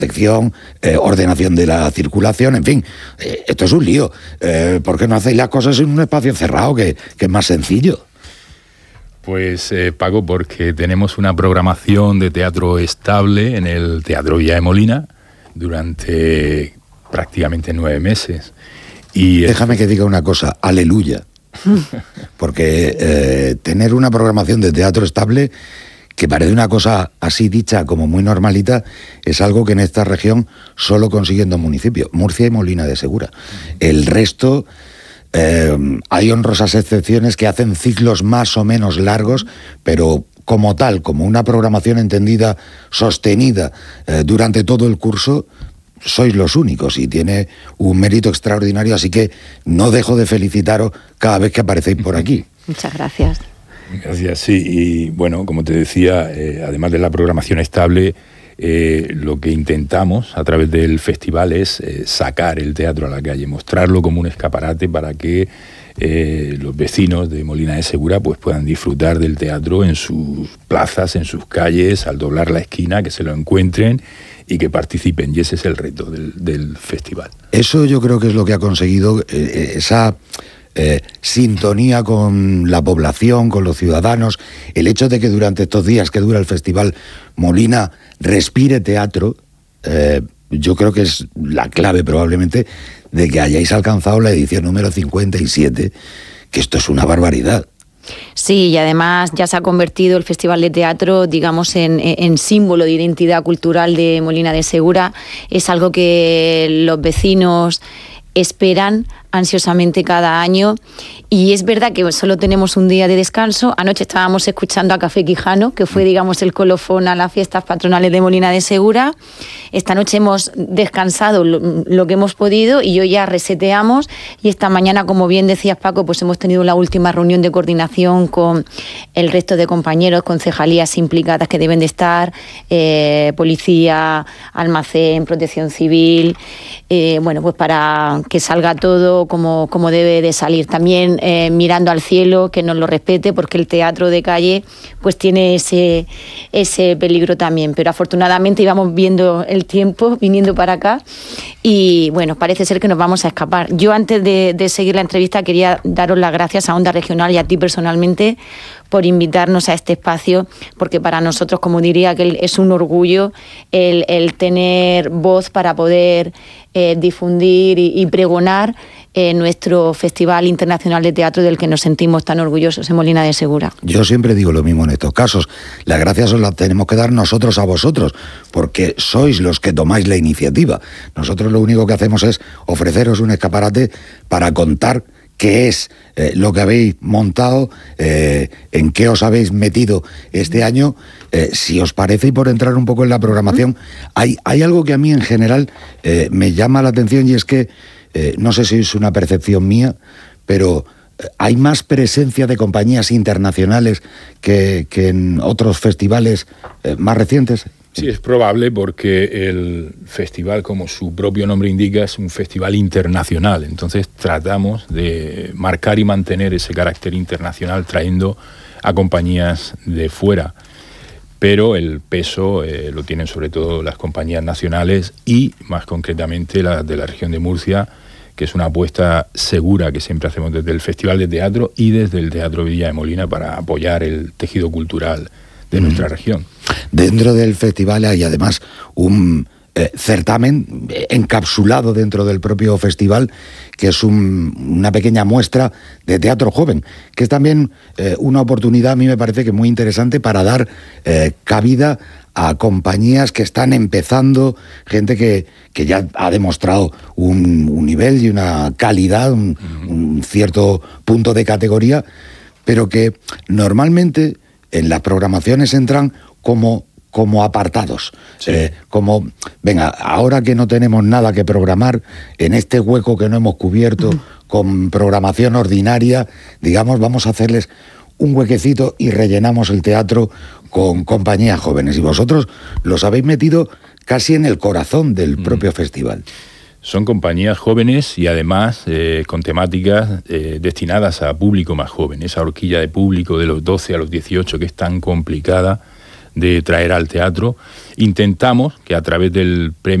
protección, ordenación de la circulación, en fin, esto es un lío. ¿Por qué no hacéis las cosas en un espacio cerrado, que es más sencillo? Pues, Paco, porque tenemos una programación de teatro estable en el Teatro Villa de Molina durante prácticamente 9 meses. Y déjame que diga una cosa, aleluya. Porque tener una programación de teatro estable, que parece una cosa así dicha como muy normalita, es algo que en esta región solo consiguen 2 municipios, Murcia y Molina de Segura. El resto, hay honrosas excepciones que hacen ciclos más o menos largos, pero como tal, como una programación entendida, sostenida durante todo el curso, sois los únicos y tiene un mérito extraordinario, así que no dejo de felicitaros cada vez que aparecéis por aquí. Muchas gracias. Gracias, sí. Y bueno, como te decía, además de la programación estable, lo que intentamos a través del festival es sacar el teatro a la calle, mostrarlo como un escaparate para que los vecinos de Molina de Segura pues puedan disfrutar del teatro en sus plazas, en sus calles, al doblar la esquina, que se lo encuentren y que participen, y ese es el reto del festival. Eso yo creo que es lo que ha conseguido esa sintonía con la población, con los ciudadanos, el hecho de que durante estos días que dura el festival Molina respire teatro, yo creo que es la clave probablemente de que hayáis alcanzado la edición número 57, que esto es una barbaridad. Sí, y además ya se ha convertido el Festival de Teatro, digamos, en símbolo de identidad cultural de Molina de Segura. Es algo que los vecinos esperan ansiosamente cada año, y es verdad que solo tenemos un día de descanso. Anoche estábamos escuchando a Café Quijano, que fue, digamos, el colofón a las fiestas patronales de Molina de Segura. Esta noche hemos descansado lo que hemos podido y hoy ya reseteamos, y esta mañana, como bien decías, Paco, pues hemos tenido la última reunión de coordinación con el resto de compañeros, concejalías implicadas que deben de estar, policía, almacén, protección civil, bueno, pues para que salga todo como debe de salir. También mirando al cielo, que nos lo respete, porque el teatro de calle pues tiene ese peligro también. Pero afortunadamente íbamos viendo el tiempo viniendo para acá y bueno, parece ser que nos vamos a escapar. Yo, antes de seguir la entrevista, quería daros las gracias a Onda Regional y a ti personalmente por invitarnos a este espacio, porque para nosotros, como diría, que es un orgullo el tener voz para poder difundir y pregonar nuestro Festival Internacional de Teatro, del que nos sentimos tan orgullosos en Molina de Segura. Yo siempre digo lo mismo en estos casos, las gracias os las tenemos que dar nosotros a vosotros, porque sois los que tomáis la iniciativa. Nosotros lo único que hacemos es ofreceros un escaparate para contar qué es lo que habéis montado, en qué os habéis metido este año. Si os parece, y por entrar un poco en la programación, hay algo que a mí en general me llama la atención, y es que, no sé si es una percepción mía, pero hay más presencia de compañías internacionales que en otros festivales más recientes. Sí, es probable, porque el festival, como su propio nombre indica, es un festival internacional. Entonces tratamos de marcar y mantener ese carácter internacional trayendo a compañías de fuera. Pero el peso lo tienen sobre todo las compañías nacionales y más concretamente las de la región de Murcia, que es una apuesta segura que siempre hacemos desde el Festival de Teatro y desde el Teatro Villa de Molina para apoyar el tejido cultural de nuestra región. Dentro del festival hay además un certamen encapsulado dentro del propio festival, que es una pequeña muestra de teatro joven, que es también una oportunidad, a mí me parece que muy interesante, para dar cabida a compañías que están empezando, gente que ya ha demostrado un nivel y una calidad, un cierto punto de categoría, pero que normalmente en las programaciones entran como apartados, sí. Como, venga, ahora que no tenemos nada que programar, en este hueco que no hemos cubierto con programación ordinaria, digamos, vamos a hacerles un huequecito y rellenamos el teatro con compañías jóvenes. Y vosotros los habéis metido casi en el corazón del propio festival. Son compañías jóvenes y además con temáticas destinadas a público más joven. Esa horquilla de público de los 12 a los 18, que es tan complicada, de traer al teatro. Intentamos que a través del premio